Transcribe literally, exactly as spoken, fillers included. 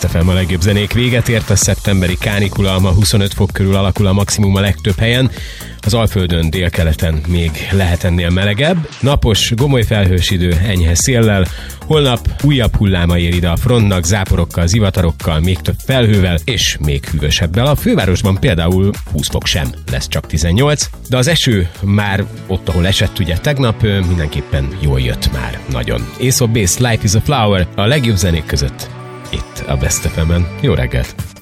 ef em, a legjobb zenék. Véget ért a szeptemberi kánikula, ma huszonöt fok körül alakul a maximum a legtöbb helyen. Az Alföldön, délkeleten még lehet ennél melegebb. Napos, gomoly felhős idő, enyhe széllel. Holnap újabb hulláma ér ide a frontnak, záporokkal, zivatarokkal, még több felhővel és még hűvösebbel. A fővárosban például húsz fok sem, lesz csak tizennyolc, de az eső már ott, ahol esett ugye tegnap, mindenképpen jól jött már nagyon. Ace of Base, Life is a Flower, a legjobb zenék között itt a Best ef emen. Jó reggelt!